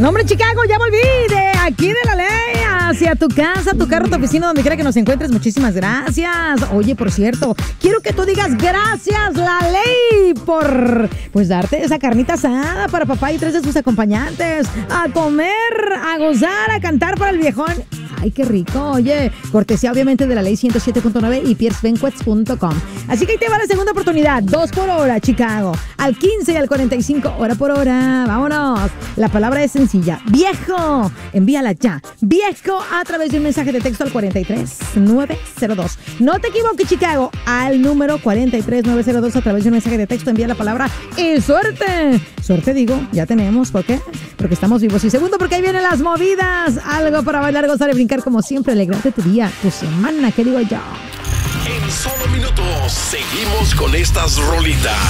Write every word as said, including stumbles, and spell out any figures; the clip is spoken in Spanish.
No, hombre, Chicago, ya volví de aquí de la ley hacia tu casa, tu carro, tu oficina, donde quiera que nos encuentres. Muchísimas gracias. Oye, por cierto, quiero que tú digas gracias, la ley, por pues darte esa carnita asada para papá y tres de sus acompañantes, a comer, a gozar, a cantar para el viejón. Ay, qué rico. Oye, cortesía obviamente de la ley ciento siete punto nueve y pierce banquets punto com. Así que ahí te va la segunda oportunidad. Dos por hora, Chicago. Al quince y al cuarenta y cinco, hora por hora. Vámonos. La palabra es sencilla. Viejo. Envíala ya. Viejo a través de un mensaje de texto al cuarenta y tres nueve cero dos. No te equivoques, Chicago. Al número cuarenta y tres nueve cero dos a través de un mensaje de texto envía la palabra y suerte. Suerte, digo. Ya tenemos. ¿Por qué? Porque estamos vivos. Y segundo, porque ahí vienen las movidas. Algo para bailar, gozar y brincar como siempre, alegrarte tu día, tu semana, ¿qué digo yo? En solo minutos seguimos con estas rolitas.